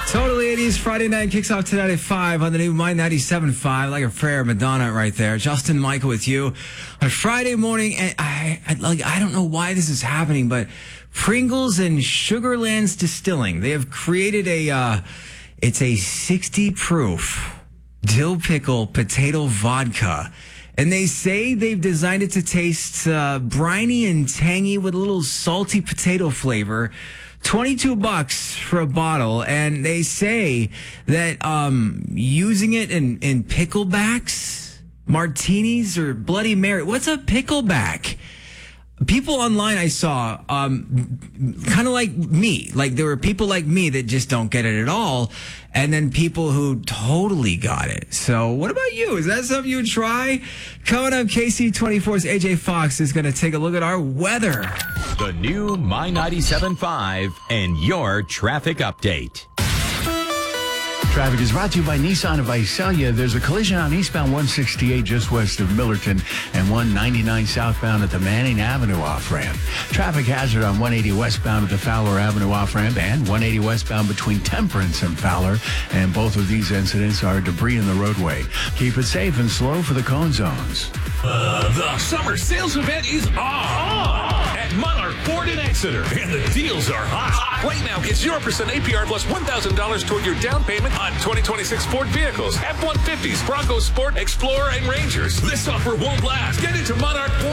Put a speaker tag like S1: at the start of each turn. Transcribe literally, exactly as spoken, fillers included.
S1: Totally eighties Friday night kicks off tonight at five on the new My ninety-seven point five. Like a prayer, Madonna right there. Justin Michael with you on Friday morning. And I, I, like, I don't know why this is happening, but Pringles and Sugarlands Distilling, they have created a, uh, it's a sixty proof dill pickle potato vodka. And they say they've designed it to taste uh, briny and tangy with a little salty potato flavor. twenty-two bucks for a bottle. And they say that um, using it in, in picklebacks, martinis, or Bloody Mary. What's a pickleback? People online I saw, um, kind of like me, like there were people like me that just don't get it at all, and then people who totally got it. So what about you? Is that something you would try? Coming up, K C twenty-four's A J Fox is going to take a look at our weather.
S2: The new My ninety-seven point five and your traffic update.
S3: Traffic is brought to you by Nissan of Visalia. There's a collision on eastbound one sixty-eight just west of Millerton and one ninety-nine southbound at the Manning Avenue off-ramp. Traffic hazard on one eighty westbound at the Fowler Avenue off-ramp and one eighty westbound between Temperance and Fowler. And both of these incidents are debris in the roadway. Keep it safe and slow for the cone zones.
S4: Uh, the summer sales event is on at Monarch Ford in Exeter, and the deals are hot. Right now, get zero percent A P R plus one thousand dollars toward your down payment on twenty twenty-six Ford vehicles, F one fifties, Bronco Sport, Explorer, and Rangers. This offer won't last. Get into Monarch Ford